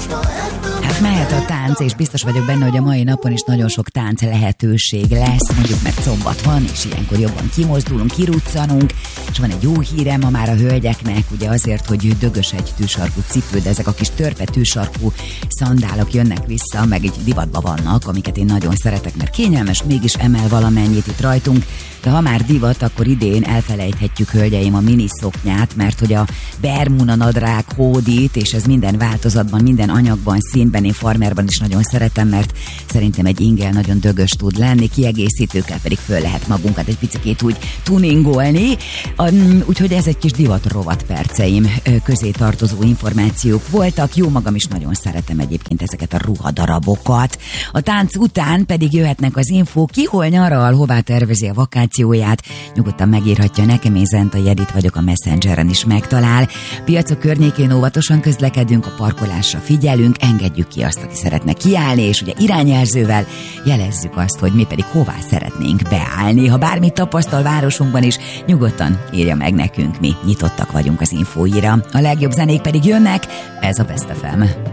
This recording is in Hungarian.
Hát mehet a tánc, és biztos vagyok benne, hogy a mai napon is nagyon sok tánc lehetőség lesz, mondjuk mert szombat van, és ilyenkor jobban kimozdulunk, kiruccanunk, és van egy jó hírem ma már a hölgyeknek, ugye azért, hogy dögös egy tűsarkú cipő, de ezek a kis törpe tűsarkú szandálok jönnek vissza, meg egy divatban vannak, amiket én nagyon szeretek, mert kényelmes, mégis emel valamennyit itt rajtunk, de ha már divat, akkor idén elfelejthetjük, hölgyeim, a miniszoknyát, mert hogy a bermuda nadrág hódít, és ez minden változatban, minden anyagban, színben, én farmerban is nagyon szeretem, mert szerintem egy ingel nagyon dögös tud lenni, kiegészítőkkel pedig föl lehet magunkat egy picikét úgy tuningolni, úgyhogy ez egy kis divat rovat perceim közé tartozó információk voltak, jó magam is nagyon szeretem egyébként ezeket a ruhadarabokat. A tánc után pedig jöhetnek az infók, ki hol nyaral, hová tervezi a vakációját, nyugodtan megírhatja nekem, én Zenta Jedit vagyok, a Messengeren is megtalál. Piacok környékén óvatosan közlekedünk, a parkolásra figyelünk, engedjük ki azt, aki szeretne kiállni, és ugye irányjelzővel jelezzük azt, hogy mi pedig hová szeretnénk beállni. Ha bármit tapasztal városunkban is, nyugodtan írja meg nekünk, mi nyitottak vagyunk az infóira. A legjobb zenék pedig jönnek, ez a Best FM.